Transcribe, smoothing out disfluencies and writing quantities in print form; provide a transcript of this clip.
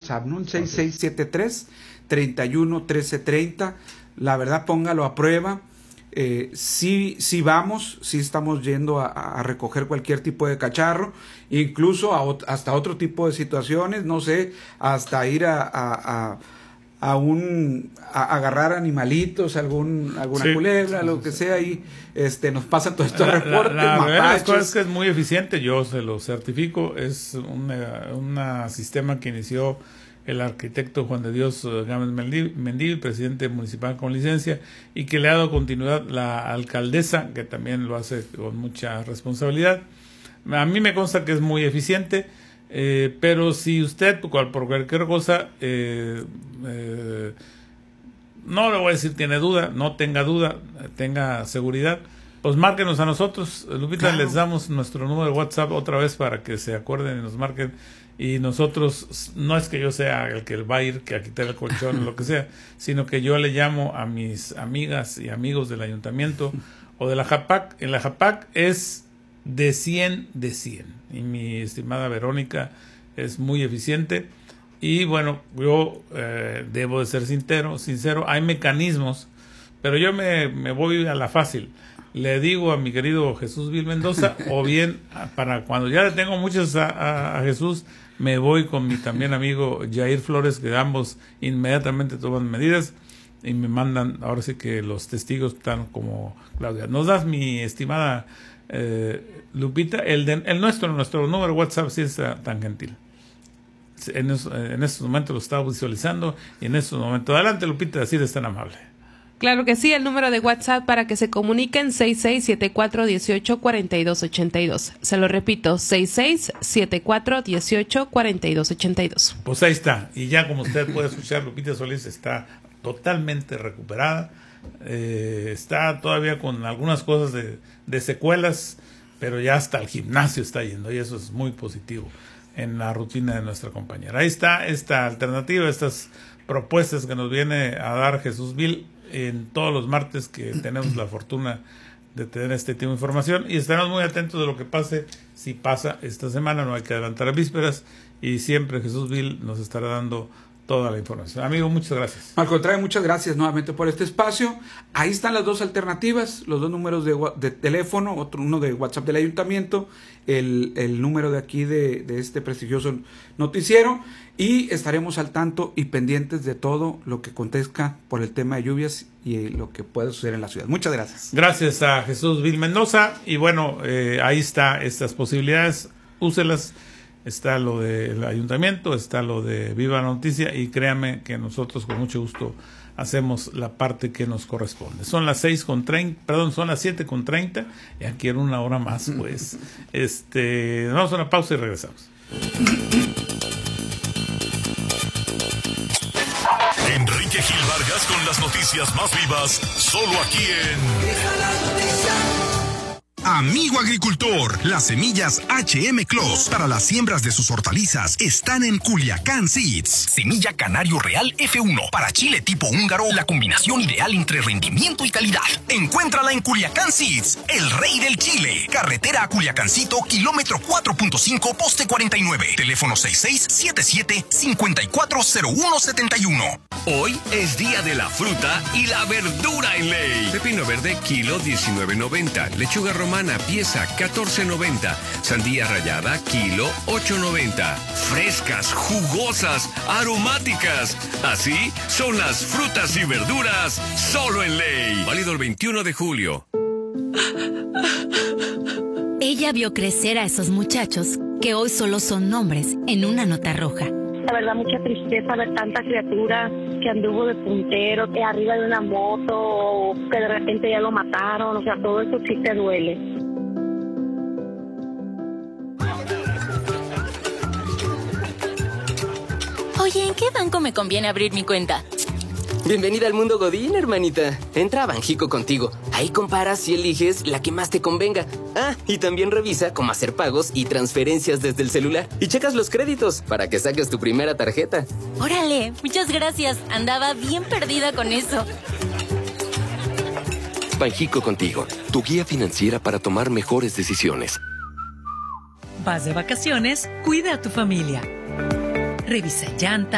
WhatsApp, ¿no? El 6673-311330. La verdad, póngalo a prueba. Sí vamos, sí estamos yendo a recoger cualquier tipo de cacharro, incluso hasta otro tipo de situaciones, no sé, hasta ir a agarrar animalitos, alguna culebra, lo que sea, y nos pasan todos estos reportes, la cosa es que es muy eficiente, yo se lo certifico, es un sistema que inició el arquitecto Juan de Dios Gámez Mendívil, presidente municipal con licencia, y que le ha dado continuidad la alcaldesa, que también lo hace con mucha responsabilidad. A mí me consta que es muy eficiente, pero si usted por cualquier cosa, no le voy a decir tiene duda, no tenga duda, tenga seguridad, pues márquenos a nosotros, Lupita, claro. Les damos nuestro número de WhatsApp otra vez para que se acuerden y nos marquen. Y nosotros, no es que yo sea el que va a ir a quitar el colchón o lo que sea, sino que yo le llamo a mis amigas y amigos del ayuntamiento o de la JAPAC. En la JAPAC es de 100 de 100. Y mi estimada Verónica es muy eficiente. Y bueno, yo debo de ser sincero, hay mecanismos, pero yo me voy a la fácil. Le digo a mi querido Jesús Vil Mendoza, o bien para cuando ya le tengo muchos a Jesús, me voy con mi también amigo Jair Flores, que ambos inmediatamente toman medidas y me mandan, ahora sí que los testigos están como Claudia. Nos das, mi estimada Lupita, el nuestro número de WhatsApp, sí está tan gentil. En estos momentos lo estaba visualizando y en estos momentos. Adelante, Lupita, así eres tan amable. Claro que sí, el número de WhatsApp para que se comuniquen 6674184282. Se lo repito, 6674184282. Pues ahí está, y ya como usted puede escuchar, Lupita Solís está totalmente recuperada, está todavía con algunas cosas de secuelas, pero ya hasta el gimnasio está yendo y eso es muy positivo en la rutina de nuestra compañera. Ahí está esta alternativa, estas propuestas que nos viene a dar Jesús Vil en todos los martes que tenemos la fortuna de tener este tipo de información, y estaremos muy atentos de lo que pase. Si pasa esta semana, no hay que adelantar a vísperas, y siempre Jesús Vil nos estará dando toda la información. Amigo, muchas gracias. Al contrario, muchas gracias nuevamente por este espacio. Ahí están las dos alternativas, los dos números de teléfono, uno de WhatsApp del ayuntamiento, el número de aquí de este prestigioso noticiero, y estaremos al tanto y pendientes de todo lo que acontezca por el tema de lluvias y lo que pueda suceder en la ciudad. Muchas gracias. Gracias a Jesús Vil Mendoza, y bueno, ahí está estas posibilidades, úselas. Está lo del ayuntamiento, está lo de Viva la Noticia, y créanme que nosotros con mucho gusto hacemos la parte que nos corresponde. Son las 7:30, y aquí en una hora más, pues. Vamos a una pausa y regresamos. Enrique Gil Vargas con las noticias más vivas, solo aquí en Amigo agricultor, las semillas HM Clos para las siembras de sus hortalizas están en Culiacán Seeds. Semilla Canario Real F1 para chile tipo húngaro, la combinación ideal entre rendimiento y calidad. Encuéntrala en Culiacán Seeds, el rey del chile. Carretera a Culiacancito, kilómetro 4.5, poste 49. Teléfono 6677-540171. Hoy es día de la fruta y la verdura en ley. Pepino verde, kilo 19.90. Lechuga romana, pieza 14.90. Sandía rallada, kilo 8.90. Frescas, jugosas, aromáticas. Así son las frutas y verduras solo en ley. Válido el 21 de julio. Ella vio crecer a esos muchachos que hoy solo son nombres en una nota roja. La verdad, mucha tristeza ver tanta criatura que anduvo de puntero, que arriba de una moto, o que de repente ya lo mataron. O sea, todo eso sí te duele. Oye, ¿en qué banco me conviene abrir mi cuenta? Bienvenida al mundo Godín, hermanita. Entra a Banjico Contigo. Ahí comparas y eliges la que más te convenga. Ah, y también revisa cómo hacer pagos y transferencias desde el celular. Y checas los créditos para que saques tu primera tarjeta. ¡Órale! Muchas gracias. Andaba bien perdida con eso. Banjico Contigo, tu guía financiera para tomar mejores decisiones. Vas de vacaciones, cuida a tu familia. Revisa llantas,